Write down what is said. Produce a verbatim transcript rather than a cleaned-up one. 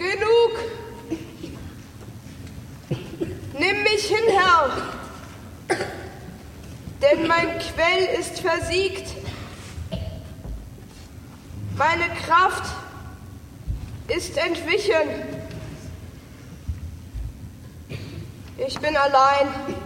Genug! Nimm mich hin, Herr, denn mein Quell ist versiegt. Meine Kraft ist entwichen. Ich bin allein.